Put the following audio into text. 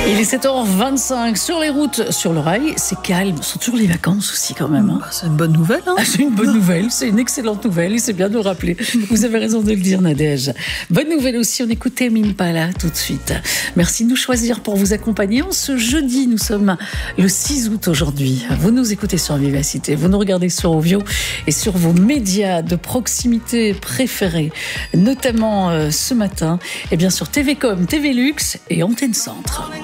Il est 7h25 sur les routes, sur le rail, c'est calme. Ce sont toujours les vacances aussi quand même. Hein. C'est une bonne nouvelle. Hein. C'est une bonne nouvelle, c'est une excellente nouvelle et c'est bien de le rappeler. Vous avez raison de le dire, Nadège. Bonne nouvelle aussi, on écoute Tame Impala tout de suite. Merci de nous choisir pour vous accompagner. En ce jeudi, nous sommes le 6 août aujourd'hui. Vous nous écoutez sur Vivacité, vous nous regardez sur Ovio et sur vos médias de proximité préférés, notamment ce matin, et bien sur TVcom, TV Luxe et Antenne Centre.